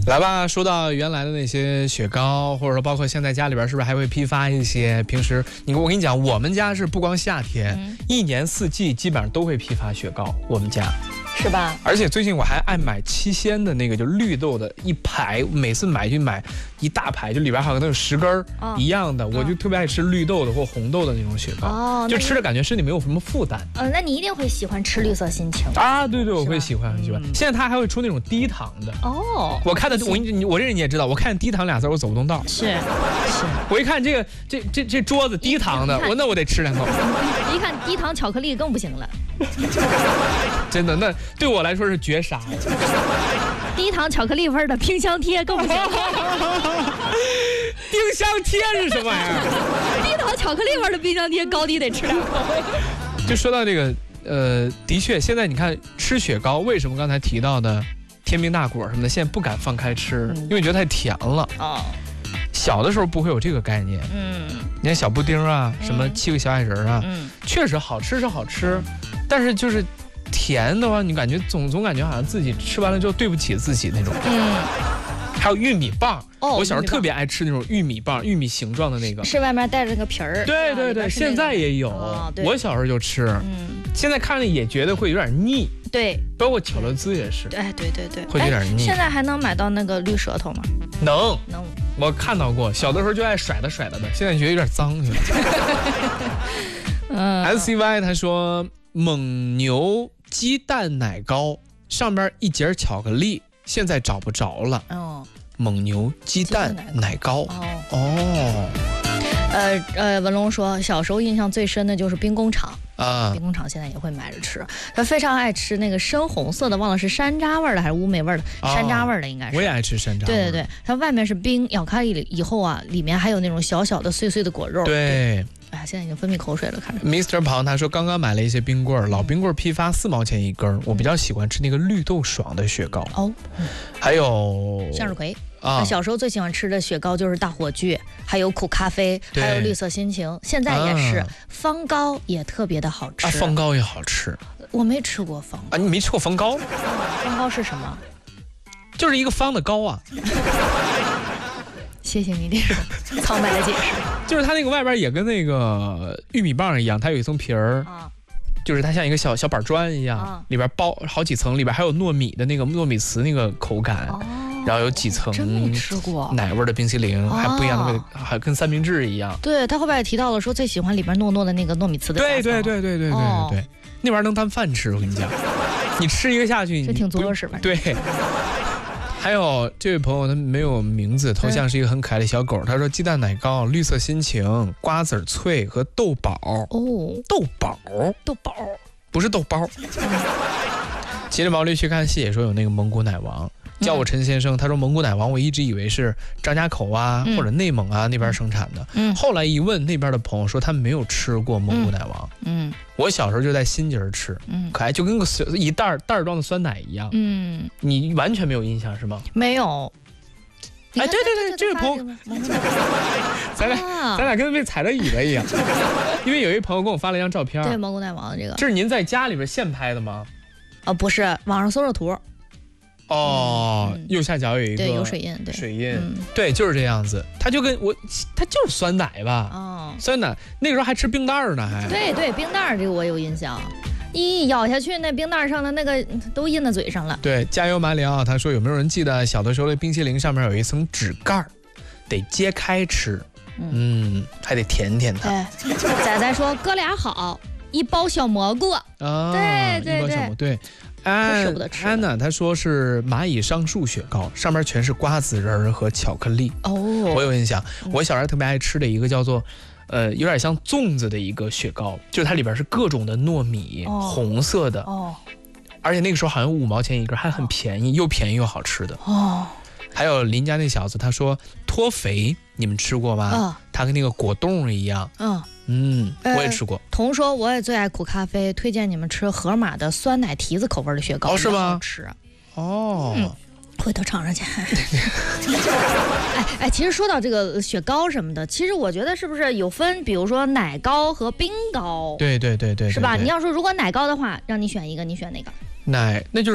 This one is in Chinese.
来吧，说到原来的那些雪糕，或者说包括现在家里边是不是还会批发一些？平时我跟你讲，我们家是不光夏天，一年四季基本上都会批发雪糕，我们家。 是吧？ 而且最近我还爱买七鲜的那个，就绿豆的一排，每次买就买一大排，就里边好像都有10根一样的，我就特别爱吃绿豆的或红豆的那种雪糕，就吃着感觉身体没有什么负担。 那你一定会喜欢吃绿色心情啊？对对，我会喜欢，很喜欢。现在它还会出那种低糖的哦。我看的我认识你也知道，我看低糖俩字我走不动道。 是， 我一看这桌子低糖的，我得吃2口。 一看低糖巧克力更不行了。 真的，那对我来说是绝杀。 低糖巧克力味的冰箱贴更不行。 冰箱贴是什么玩意儿？ 低糖巧克力味的冰箱贴高低得吃2口。 就说到这个，的确，现在你看吃雪糕，为什么刚才提到的天冰大果什么的，现在不敢放开吃，因为觉得太甜了。哦。小的时候不会有这个概念。你看小布丁啊，什么7个小矮人啊，确实好吃是好吃，但是就是甜的话，你感觉总感觉好像自己吃完了之后对不起自己那种。还有玉米棒，我小时候特别爱吃那种玉米棒，玉米形状的那个， 是外面带着那个皮儿。 对对对，现在也有，我小时候就吃。现在看着也觉得会有点腻。对，包括巧乐兹也是。 对， 会有点腻。 现在还能买到那个绿舌头吗？ 能，我看到过，小的时候就爱甩的，现在觉得有点脏。SCY 他说蒙牛鸡蛋奶糕上边一节巧克力，现在找不着了。蒙牛鸡蛋奶糕。 文龙说小时候印象最深的就是兵工厂啊，兵工厂现在也会买着吃。他非常爱吃那个深红色的，忘了是山楂味的还是乌梅味的，山楂味的应该是。 我也爱吃山楂。 对，它外面是冰，咬开以后啊，里面还有那种小小的碎碎的果肉。 对。 哎呀，现在已经分泌口水了，看着。 Mr. 庞他说刚刚买了一些冰棍，老冰棍批发4毛钱一根，我比较喜欢吃那个绿豆爽的雪糕。还有向日葵。小时候最喜欢吃的雪糕就是大火炬，还有苦咖啡，还有绿色心情。现在也是，方糕也特别的好吃。 方糕也好吃， 我没吃过方糕。 你没吃过方糕？ 方糕是什么？ 就是一个方的糕啊。 谢谢你这种苍白的解释。 就是它那个外边也跟那个玉米棒一样，它有一层皮儿。就是它像一个小板砖一样，里边包好几层，里边还有糯米的那个糯米糍那个口感。然后有几层奶味的冰淇淋，还不一样的味道，还跟三明治一样。 对，他后边也提到了说最喜欢里边糯糯的那个糯米糍的。 对，那玩意儿能当饭吃，我跟你讲，你吃一个下去， 这挺作实吧？ 对。还有这位朋友他没有名字，头像是一个很可爱的小狗，他说鸡蛋奶糕、绿色心情、瓜子脆和豆宝。豆宝不是豆包。骑着毛驴去看戏也说有那个蒙古奶王。叫我陈先生，他说蒙古奶王我一直以为是张家口啊或者内蒙啊那边生产的，后来一问那边的朋友说他没有吃过蒙古奶王。我小时候就在新街吃，可爱，就跟个一袋装的酸奶一样。你完全没有印象是吗？ 没有。 对，这位朋友，咱俩跟被踩到尾巴一样。因为有一朋友给我发了一张照片， 对，蒙古奶王的这个， 这是您在家里边现拍的吗？ 不是，网上搜着图。 右下角有一个， 对，有水印， 对，就是这样子。它就是酸奶吧？酸奶那个时候还吃冰袋呢，还对，冰袋这个我有印象，一咬下去那冰袋上的那个都印在嘴上了。对， 加油马里奥他说有没有人记得小的时候的冰淇淋上面有一层纸盖，得揭开吃，还得舔舔它。 仔说哥俩好，一包小蘑菇。对， 一包小蘑菇，对。安娜她说是蚂蚁上树雪糕，上面全是瓜子仁和巧克力。我有印象，我小时候特别爱吃的一个叫做有点像粽子的一个雪糕，就是它里边是各种的糯米，红色的。而且那个时候好像5毛钱一根，还很便宜，又便宜又好吃的。还有邻家那小子他说脱肥，你们吃过吗？它跟那个果冻一样。我也吃过。 彤说我也最爱苦咖啡，推荐你们吃盒马的酸奶提子口味的雪糕。 是吗？ 好吃。回头尝尝去。其实说到这个雪糕什么的，其实我觉得是不是有分，比如说奶糕和冰糕？ 对， 是吧？你要说如果奶糕的话，让你选一个，你选哪个？ 那就是